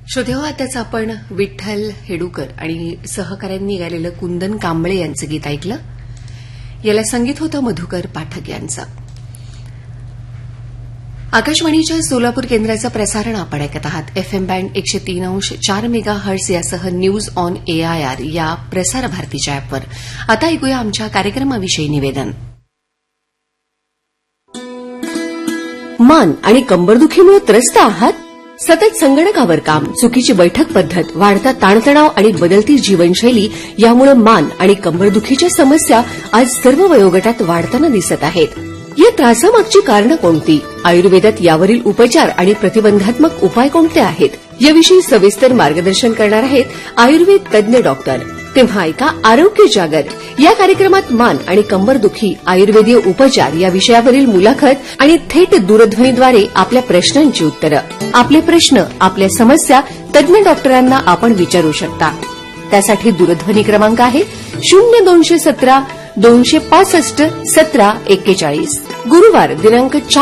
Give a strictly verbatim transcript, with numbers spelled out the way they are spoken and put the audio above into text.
श्रोतेहो, आताच आपण विठ्ठल हेडूकर आणि सहकाऱ्यांनी गायलेलं कुंदन कांबळे यांचं गीत ऐकलं. याला संगीत होतं मधुकर पाठक यांचं. आकाशवाणीच्या सोलापूर केंद्राचं प्रसारण आपण ऐकत आहात. एफएम बँड एकशे तीन अंश चार मेगा हर्ट्स यासह न्यूज ऑन एआयआर या प्रसार भारतीच्या अॅपवर. आता ऐकूया आमच्या कार्यक्रमाविषयी निवेदन. मान आणि कंबरदुखीमुळे त्रस्त आहात? सतत संगणकावर काम, चुकीची बैठक पद्धत, वाढता ताणतणाव आणि बदलती जीवनशैली यामुळे मान आणि कंबरदुखीच्या समस्या आज सर्व वयोगटात वाढताना दिसत आहेत. या त्रासामागची कारणं कोणती? आयुर्वेदात यावरील उपचार आणि प्रतिबंधात्मक उपाय कोणते आहेत? याविषयी सविस्तर मार्गदर्शन करणार आहेत आयुर्वेद तज्ञ डॉक्टर. तेव्हा ऐका आरोग्य जागर या कार्यक्रमात मान आणि कंबरदुखी, आयुर्वेदीय उपचार या विषयावरील मुलाखत आणि थेट दूरध्वनीद्वारे आपल्या प्रश्नांची उत्तरं. आपले प्रश्न, आपल्या समस्या तज्ञ डॉक्टरांना आपण विचारू शकता. त्यासाठी दूरध्वनी क्रमांक आहे शून्य दोनशे सतरा दोनशे पासष्ट सतरा एक्केचाळीस. गुरुवार दिनांक